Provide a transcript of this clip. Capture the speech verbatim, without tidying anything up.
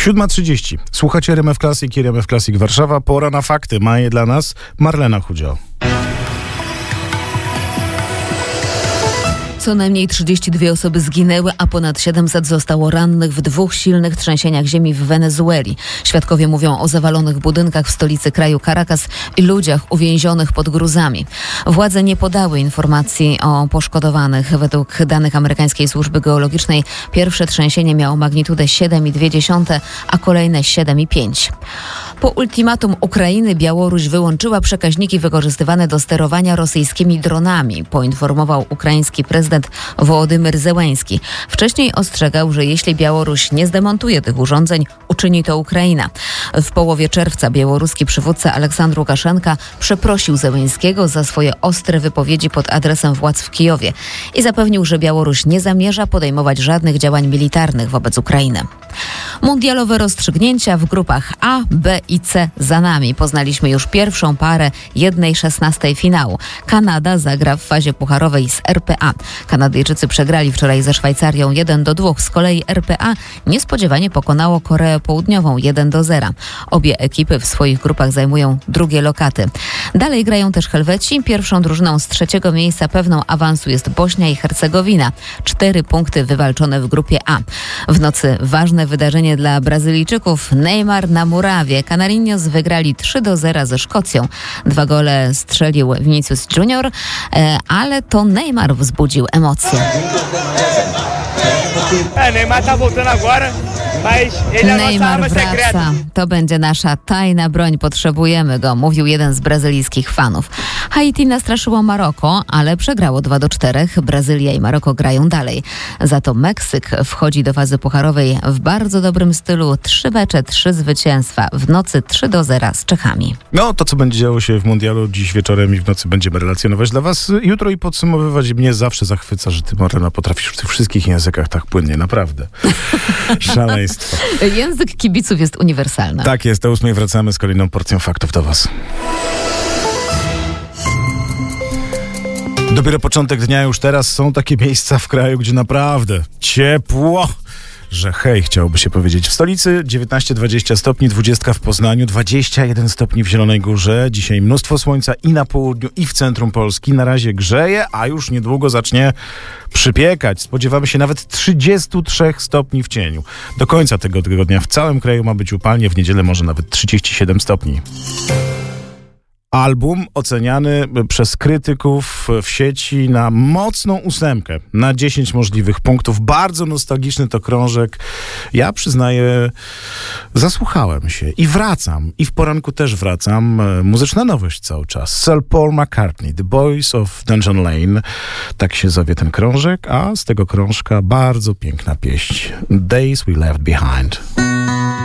siódma trzydzieści. Słuchacie R M F Classic i R M F Classic Warszawa. Pora na fakty. Ma je dla nas Marlena Chudzio. Co najmniej trzydzieści dwie osoby zginęły, a ponad siedemset zostało rannych w dwóch silnych trzęsieniach ziemi w Wenezueli. Świadkowie mówią o zawalonych budynkach w stolicy kraju Caracas i ludziach uwięzionych pod gruzami. Władze nie podały informacji o poszkodowanych. Według danych amerykańskiej służby geologicznej pierwsze trzęsienie miało magnitudę siedem i dwie dziesiąte, a kolejne siedem i pięć. Po ultimatum Ukrainy Białoruś wyłączyła przekaźniki wykorzystywane do sterowania rosyjskimi dronami, poinformował ukraiński prezydent Wołodymyr Zełenski. Wcześniej ostrzegał, że jeśli Białoruś nie zdemontuje tych urządzeń, uczyni to Ukraina. W połowie czerwca białoruski przywódca Aleksandr Łukaszenka przeprosił Zełenskiego za swoje ostre wypowiedzi pod adresem władz w Kijowie i zapewnił, że Białoruś nie zamierza podejmować żadnych działań militarnych wobec Ukrainy. Mundialowe rozstrzygnięcia w grupach A, B i C za nami. Poznaliśmy już pierwszą parę jednej szesnastej finału. Kanada zagra w fazie pucharowej z R P A. Kanadyjczycy przegrali wczoraj ze Szwajcarią jeden do dwóch. Z kolei R P A niespodziewanie pokonało Koreę Południową jeden do zera. Obie ekipy w swoich grupach zajmują drugie lokaty. Dalej grają też Helweci. Pierwszą drużyną z trzeciego miejsca pewną awansu jest Bośnia i Hercegowina. Cztery punkty wywalczone w grupie A. W nocy ważne wydarzenie dla Brazylijczyków. Neymar na murawie. Canarinhos wygrali trzy do zera ze Szkocją. Dwa gole strzelił Vinicius Junior, ale to Neymar wzbudził emocje. Neymar wraca. To będzie nasza tajna broń. Potrzebujemy go, mówił jeden z brazylijskich fanów. Haiti nastraszyło Maroko, ale przegrało dwa do czterech. Brazylia i Maroko grają dalej. Za to Meksyk wchodzi do fazy pucharowej w bardzo dobrym stylu. Trzy mecze, trzy zwycięstwa. W nocy trzy do zera z Czechami. No, to co będzie działo się w mundialu dziś wieczorem i w nocy będziemy relacjonować dla was jutro i podsumowywać. Mnie zawsze zachwyca, że ty, Marlena, potrafisz w tych wszystkich językach tak płynnie. Naprawdę. Szaleństwo. Język kibiców jest uniwersalny. Tak jest. O ósmej wracamy z kolejną porcją faktów do was. Dopiero początek dnia, już teraz są takie miejsca w kraju, gdzie naprawdę ciepło, że hej, chciałoby się powiedzieć. W stolicy dziewiętnaście dwadzieścia stopni, dwadzieścia w Poznaniu, dwadzieścia jeden stopni w Zielonej Górze. Dzisiaj mnóstwo słońca i na południu, i w centrum Polski. Na razie grzeje, a już niedługo zacznie przypiekać. Spodziewamy się nawet trzydzieści trzy stopni w cieniu. Do końca tego tygodnia w całym kraju ma być upalnie, w niedzielę może nawet trzydzieści siedem stopni. Album oceniany przez krytyków w sieci na mocną ósemkę, na dziesięć możliwych punktów. Bardzo nostalgiczny to krążek. Ja przyznaję, zasłuchałem się i wracam. I w poranku też wracam. Muzyczna nowość cały czas. Sir Paul McCartney, The Boys of Dungeon Lane. Tak się zowie ten krążek, a z tego krążka bardzo piękna pieśń. Days We Left Behind.